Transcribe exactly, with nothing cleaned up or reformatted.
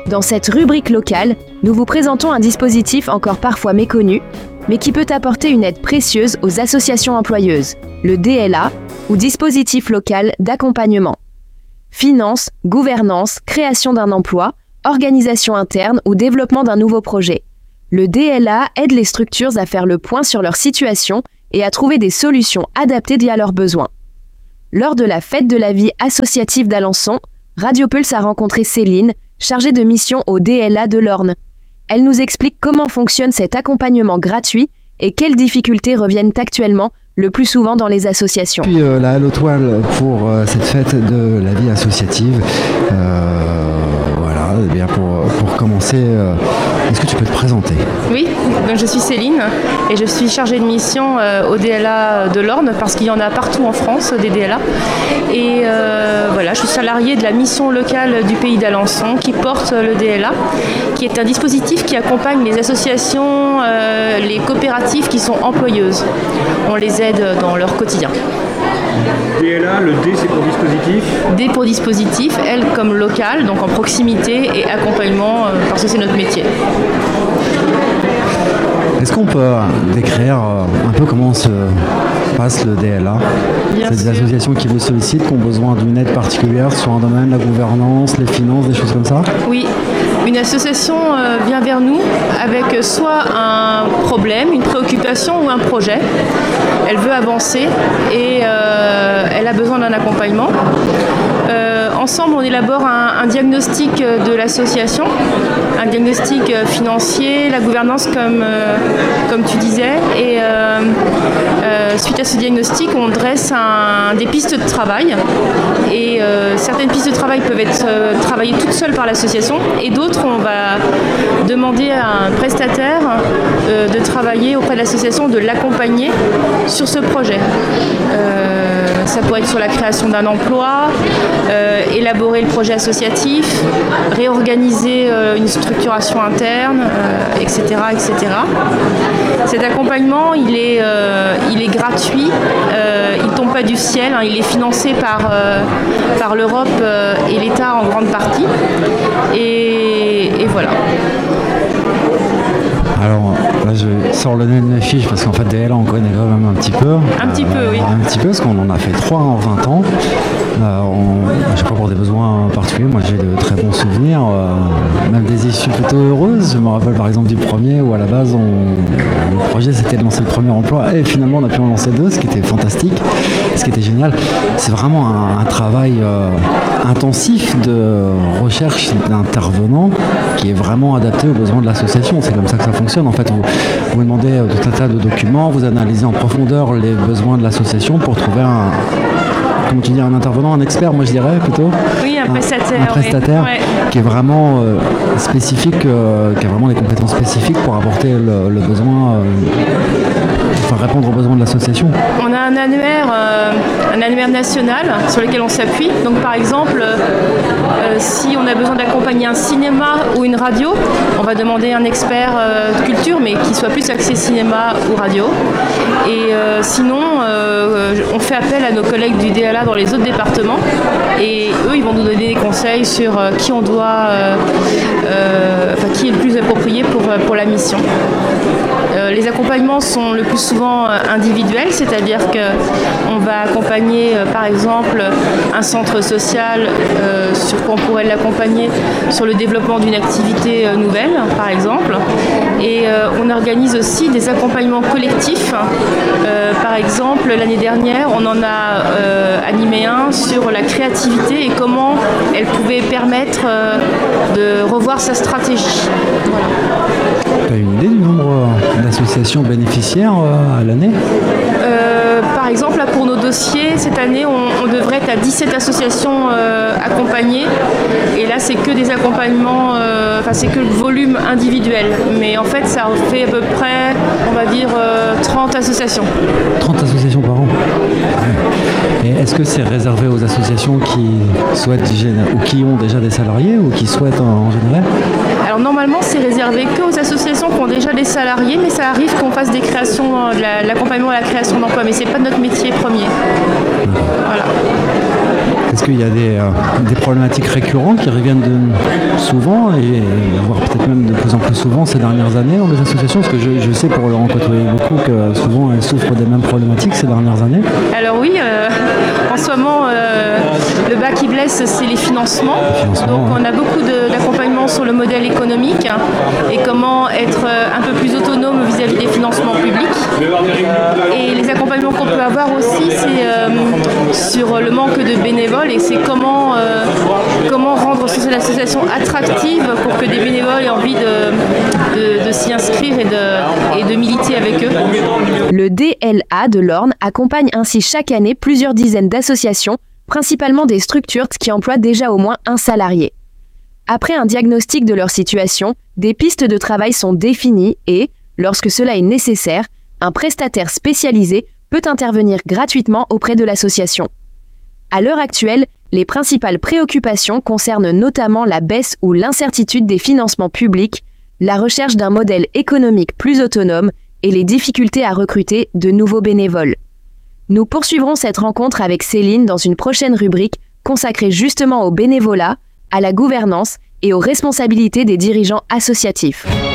Dans cette rubrique locale, nous vous présentons un dispositif encore parfois méconnu, mais qui peut apporter une aide précieuse aux associations employeuses, le D L A, ou dispositif local d'accompagnement. Finance, gouvernance, création d'un emploi, organisation interne ou développement d'un nouveau projet. Le D L A aide les structures à faire le point sur leur situation et à trouver des solutions adaptées à leurs besoins. Lors de la fête de la vie associative d'Alençon, Radio Pulse a rencontré Céline, chargée de mission au D L A de l'Orne. Elle nous explique comment fonctionne cet accompagnement gratuit et quelles difficultés reviennent actuellement le plus souvent dans les associations. Puis euh, la Halo Toile pour euh, cette fête de la vie associative. Euh, voilà, eh bien pour, pour commencer, euh, est-ce que tu peux te présenter ? Oui, donc je suis Céline et je suis chargée de mission euh, au D L A de l'Orne parce qu'il y en a partout en France des D L A. Et euh, voilà, je suis salariée de la mission locale du pays d'Alençon qui porte le D L A, qui est un dispositif qui accompagne les associations, euh, les coopératives qui sont employeuses. On les aide dans leur quotidien. D L A, le D c'est pour dispositif. D pour dispositif, L comme local, donc en proximité et accompagnement euh, parce que c'est notre métier. Est-ce qu'on peut décrire un peu comment se passe le D L A ? Bien C'est des sûr. associations qui vous sollicitent, qui ont besoin d'une aide particulière sur un domaine, la gouvernance, les finances, des choses comme ça ? Oui, une association euh, vient vers nous avec soit un problème, une préoccupation ou un projet. Elle veut avancer et euh, elle a besoin d'un accompagnement. Euh, ensemble, on élabore un, un diagnostic de l'association, un diagnostic financier, la gouvernance comme, euh, comme tu disais. Et euh, euh, suite à ce diagnostic, on dresse un, des pistes de travail. Et euh, certaines pistes de travail peuvent être euh, travaillées toutes seules par l'association et d'autres, on va demander à un prestataire euh, de travailler auprès de l'association, de l'accompagner sur ce projet. Euh, ça pourrait être sur la création d'un emploi, euh, élaborer le projet associatif, réorganiser euh, une structuration interne, euh, et cetera, et cetera. Cet accompagnement, il est, euh, il est gratuit, euh, il ne tombe pas du ciel, hein, il est financé par, euh, par l'Europe euh, et l'État en grande partie. Et, et voilà. Alors là je sors le nez de mes fiches parce qu'en fait D L A on connaît quand même un petit peu. Un petit peu, oui. Un petit peu parce qu'on en a fait trois en vingt ans. Euh, on, je sais pas pour des besoins particuliers, moi j'ai de très bons souvenirs, euh, même des issues plutôt heureuses. Je me rappelle par exemple du premier où à la base on, le projet c'était de lancer le premier emploi et finalement on a pu en lancer deux, ce qui était fantastique, ce qui était génial. C'est vraiment un, un travail euh, intensif de recherche d'intervenants qui est vraiment adapté aux besoins de l'association. C'est comme ça que ça fonctionne. En fait, vous, vous demandez tout un tas de documents, vous analysez en profondeur les besoins de l'association pour trouver un, comment tu dis, un intervenant, un expert, moi je dirais plutôt. Oui, un prestataire. Un, un prestataire oui. Ouais. qui est vraiment euh, spécifique, euh, qui a vraiment des compétences spécifiques pour apporter le, le besoin, euh, enfin répondre aux besoins de l'association. On a un annuaire, euh, un annuaire national sur lequel on s'appuie. Donc par exemple, euh, si on a besoin d'accompagner un cinéma ou une radio, on va demander un expert euh, de culture, mais qui soit plus axé cinéma ou radio. Et euh, sinon, euh, on fait appel à nos collègues du D L A dans les autres départements. Et eux, ils vont nous donner des conseils sur euh, qui on doit, euh, euh, enfin qui est le plus approprié pour, pour la mission. Euh, les accompagnements sont le plus souvent euh, individuels, c'est-à-dire qu'on va accompagner euh, par exemple un centre social euh, sur quoi on pourrait l'accompagner sur le développement d'une activité euh, nouvelle, par exemple. Et euh, on organise aussi des accompagnements collectifs. Euh, par exemple, l'année dernière, on en a euh, animé un sur la créativité et comment elle pouvait permettre euh, de revoir sa stratégie. Voilà. Tu as une idée du nombre d'associations bénéficiaires à l'année ? euh, Par exemple, là, pour nos dossiers, cette année, on, on devrait être à dix-sept associations euh, accompagnées. Et là, c'est que des accompagnements, euh, enfin, c'est que le volume individuel. Mais en fait, ça fait à peu près, on va dire, euh, trente associations. trente associations par an. Ouais. Et est-ce que c'est réservé aux associations qui souhaitent ou qui ont déjà des salariés ou qui souhaitent en générer ? Alors normalement, c'est réservé qu'aux associations qui ont déjà des salariés, mais ça arrive qu'on fasse des créations, de la- l'accompagnement à la création d'emplois, mais c'est pas notre métier premier. Voilà. Est-ce qu'il y a des, euh, des problématiques récurrentes qui reviennent de, souvent, et voire peut-être même de plus en plus souvent ces dernières années dans les associations? Parce que je, je sais pour en côtoyer beaucoup que souvent elles souffrent des mêmes problématiques ces dernières années. Alors oui, euh, en ce moment, euh, le bas qui blesse, c'est les financements. Les financements, Donc ouais. on a beaucoup de- d'accompagnement sur le modèle économique hein, et comment être euh, un peu plus autonome vis-à-vis des financements publics. Et les accompagnements qu'on peut avoir aussi, c'est euh, sur le manque de bénévoles et c'est comment, euh, comment rendre cette association attractive pour que des bénévoles aient envie de, de- de s'y inscrire et de, et de militer avec eux. Le D L A de l'Orne accompagne ainsi chaque année plusieurs dizaines d'associations, principalement des structures qui emploient déjà au moins un salarié. Après un diagnostic de leur situation, des pistes de travail sont définies et, lorsque cela est nécessaire, un prestataire spécialisé peut intervenir gratuitement auprès de l'association. À l'heure actuelle, les principales préoccupations concernent notamment la baisse ou l'incertitude des financements publics, la recherche d'un modèle économique plus autonome et les difficultés à recruter de nouveaux bénévoles. Nous poursuivrons cette rencontre avec Céline dans une prochaine rubrique consacrée justement au bénévolat, à la gouvernance et aux responsabilités des dirigeants associatifs.